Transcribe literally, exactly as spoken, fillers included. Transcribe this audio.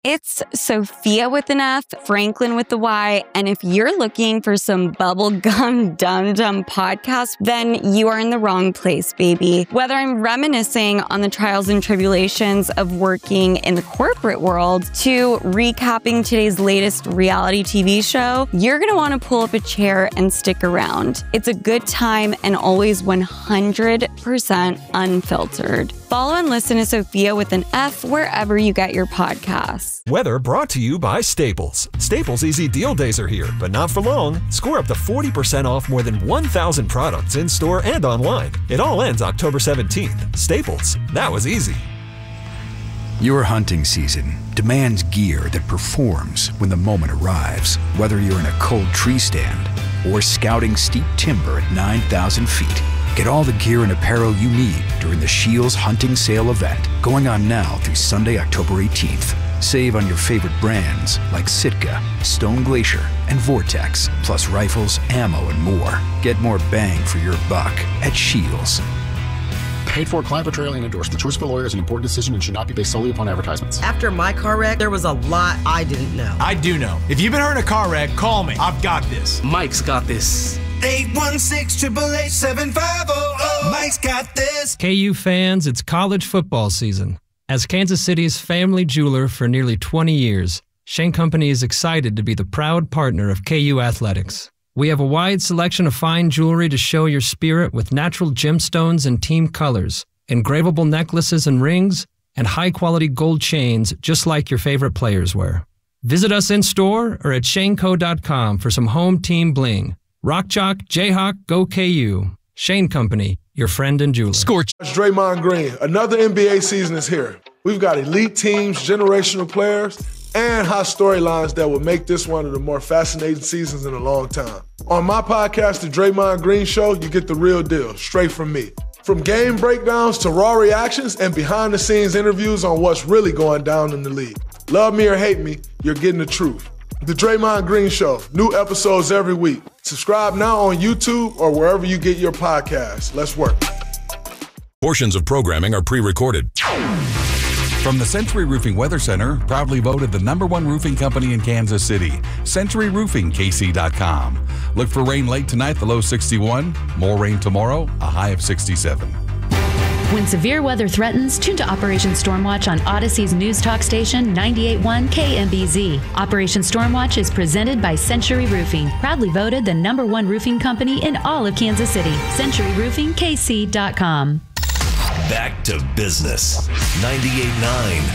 It's Sophia with an F, Franklin with the Y, and if you're looking for some bubblegum dum-dum podcast, then you are in the wrong place, baby. Whether I'm reminiscing on the trials and tribulations of working in the corporate world to recapping today's latest reality T V show, you're gonna wanna pull up a chair and stick around. It's a good time and always one hundred percent unfiltered. Follow and listen to Sophia with an F wherever you get your podcasts. Weather brought to you by Staples. Staples Easy Deal Days are here, but not for long. Score up to forty percent off more than one thousand products in-store and online. It all ends October seventeenth. Staples. That was easy. Your hunting season demands gear that performs when the moment arrives. Whether you're in a cold tree stand or scouting steep timber at nine thousand feet, get all the gear and apparel you need during the Scheels Hunting Sale event, going on now through Sunday, October eighteenth. Save on your favorite brands like Sitka, Stone Glacier, and Vortex, plus rifles, ammo, and more. Get more bang for your buck at Scheels. Paid for, client petroleum endorsed. The choice of a lawyer is an important decision and should not be based solely upon advertisements. After my car wreck, there was a lot I didn't know. I do know. If you've been hurt in a car wreck, call me. I've got this. Mike's got this. eight one six, eight eight eight, seven five zero zero. Mike's got this. K U fans, it's college football season. As Kansas City's family jeweler for nearly twenty years, Shane Company is excited to be the proud partner of K U Athletics. We have a wide selection of fine jewelry to show your spirit with natural gemstones and team colors, engravable necklaces and rings, and high-quality gold chains just like your favorite players wear. Visit us in-store or at shane co dot com for some home team bling. Rock Chalk, Jayhawk, go K U. Shane Company, your friend and jeweler. Scorch. Draymond Green. Another N B A season is here. We've got elite teams, generational players, and hot storylines that will make this one of the more fascinating seasons in a long time. On my podcast, The Draymond Green Show, you get the real deal, straight from me. From game breakdowns to raw reactions and behind-the-scenes interviews on what's really going down in the league. Love me or hate me, you're getting the truth. The Draymond Green Show, new episodes every week. Subscribe now on YouTube or wherever you get your podcasts. Let's work. Portions of programming are pre-recorded. From the Century Roofing Weather Center, proudly voted the number one roofing company in Kansas City. Century Roofing K C dot com. Look for rain late tonight, the low sixty-one. More rain tomorrow, a high of sixty-seven. When severe weather threatens, tune to Operation Stormwatch on Odyssey's news talk station ninety-eight point one K M B Z. Operation Stormwatch is presented by Century Roofing, proudly voted the number one roofing company in all of Kansas City. Century Roofing K C dot com. Back to business. ninety-eight point nine